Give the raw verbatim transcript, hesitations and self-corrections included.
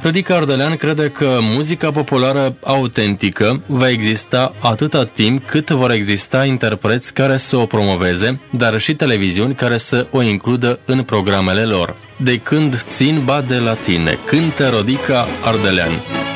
Rodica Ardelean crede că muzica populară autentică va exista atâta timp cât vor exista interpreți care să o promoveze, dar și televiziuni care să o includă în programele lor. De când țin ba de la tine, cântă Rodica Ardelean.